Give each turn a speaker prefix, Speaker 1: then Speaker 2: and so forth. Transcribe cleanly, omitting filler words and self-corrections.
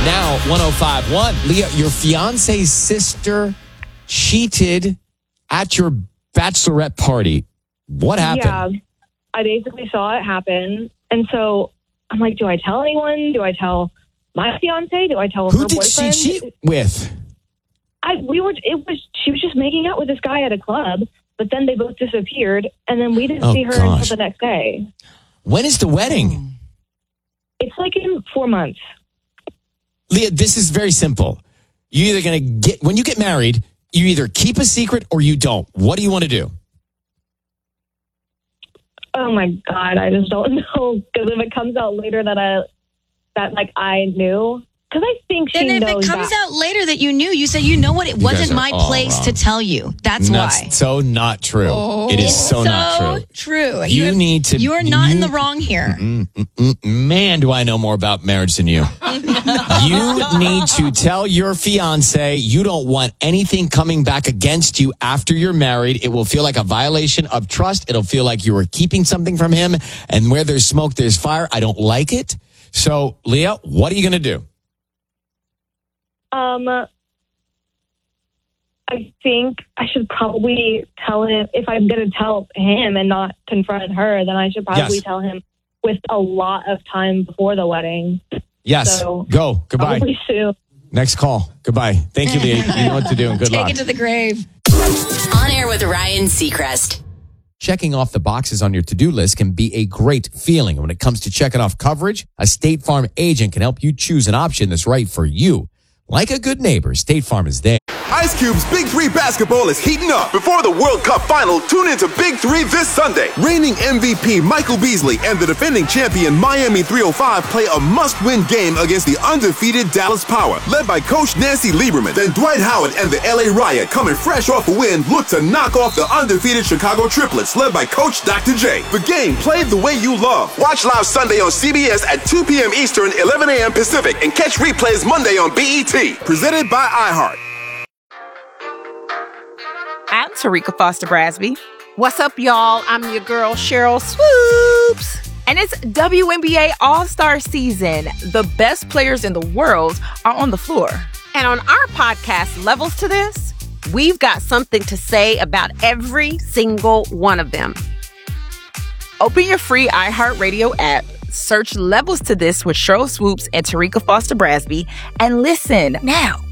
Speaker 1: Now, 105.1. Leah, your fiance's sister cheated at your bachelorette party. What happened?
Speaker 2: Yeah, I basically saw it happon. And so I'm like, do I tell anyone? Do I tell my fiance? Do I tell her boyfriend?
Speaker 1: Who did she cheat with?
Speaker 2: She was just making out with this guy at a club, but then they both disappeared, and then we didn't see her until the next day.
Speaker 1: When is the wedding?
Speaker 2: It's like in 4 months.
Speaker 1: Leah, this is very simple. You're either going to when you get married, you either keep a secret or you don't. What do you want to do?
Speaker 2: Oh my God, I just don't know. Because if it comes out later that I knew, because I think she knows.
Speaker 3: Then if it comes out later that you knew, you say, you know what, it wasn't my place to tell you. That's why.
Speaker 1: That's so not true. It is so not
Speaker 3: true.
Speaker 1: You need to.
Speaker 3: You are not in the wrong here.
Speaker 1: Man, do I know more about marriage than you. You need to tell your fiance you don't want anything coming back against you after you're married. It will feel like a violation of trust. It'll feel like you were keeping something from him. And where there's smoke, there's fire. I don't like it. So, Leah, what are you going to do?
Speaker 2: I think I should probably tell him, if I'm going to tell him and not confront her, then I should probably tell him with a lot of time before the wedding.
Speaker 1: Yes.
Speaker 2: So,
Speaker 1: go. Goodbye.
Speaker 2: Probably soon.
Speaker 1: Next call. Goodbye. Thank you, Leah. You know what to do, and good luck.
Speaker 3: Take it to the grave.
Speaker 4: On Air with Ryan Seacrest.
Speaker 1: Checking off the boxes on your to-do list can be a great feeling. When it comes to checking off coverage, a State Farm agent can help you choose an option that's right for you. Like a good neighbor, State Farm is there.
Speaker 5: Ice Cube's Big 3 basketball is heating up. Before the World Cup final, tune into Big 3 this Sunday. Reigning MVP Michael Beasley and the defending champion Miami 305 play a must-win game against the undefeated Dallas Power, led by Coach Nancy Lieberman. Then Dwight Howard and the LA Riot, coming fresh off a win, look to knock off the undefeated Chicago Triplets, led by Coach Dr. J. The game played the way you love. Watch live Sunday on CBS at 2 p.m. Eastern, 11 a.m. Pacific, and catch replays Monday on BET. Presented by iHeart.
Speaker 6: I'm Tarika Foster Brasby. What's up, y'all? I'm your girl, Cheryl Swoops. And it's WNBA All-Star season. The best players in the world are on the floor. And on our podcast, Levels to This, we've got something to say about every single one of them. Open your free iHeartRadio app, search Levels to This with Cheryl Swoops and Tarika Foster Brasby, and listen now.